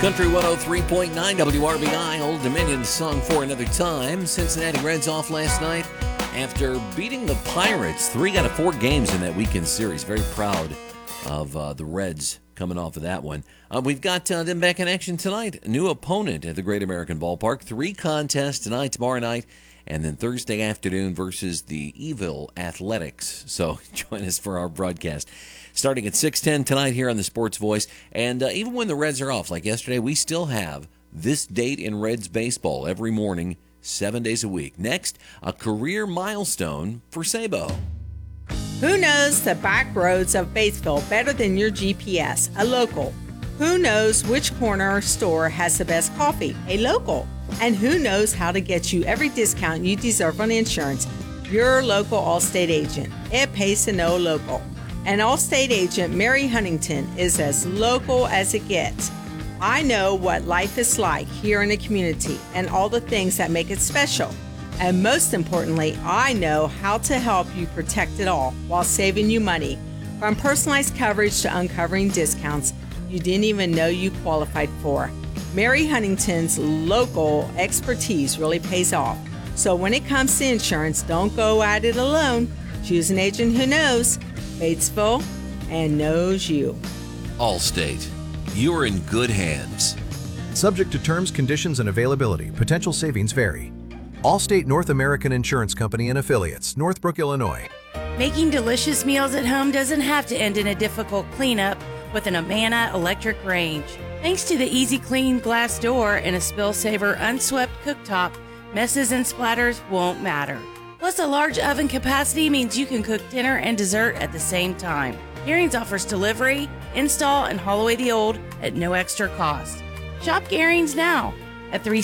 Country 103.9 WRBI, Old Dominion sung for another time. Cincinnati Reds off last night after beating the Pirates 3 out of 4 games in that weekend series. Very proud of the Reds coming off of that one. We've got them back in action tonight. A new opponent at the Great American Ballpark. 3 contests tonight, tomorrow night, and then Thursday afternoon versus the Evil Athletics. So join us for our broadcast starting at 6:10 tonight here on the Sports Voice. And even when the Reds are off, like yesterday, we still have this date in Reds baseball every morning, 7 days a week. Next, a career milestone for Sabo. Who knows the back roads of Batesville better than your GPS? A local. Who knows which corner store has the best coffee? A local. And who knows how to get you every discount you deserve on insurance? Your local Allstate agent. It pays to know local. And Allstate agent Mary Huntington is as local as it gets. I know what life is like here in the community and all the things that make it special. And most importantly, I know how to help you protect it all while saving you money. From personalized coverage to uncovering discounts you didn't even know you qualified for. Mary Huntington's local expertise really pays off. So when it comes to insurance, don't go at it alone. Choose an agent who knows Batesville and knows you. Allstate, you're in good hands. Subject to terms, conditions, and availability. Potential savings vary. Allstate North American Insurance Company and Affiliates, Northbrook, Illinois. Making delicious meals at home doesn't have to end in a difficult cleanup with an Amana electric range. Thanks to the easy clean glass door and a spill saver unswept cooktop, messes and splatters won't matter. Plus, a large oven capacity means you can cook dinner and dessert at the same time. Gearing's offers delivery, install, and haul away the old at no extra cost. Shop Gearing's now at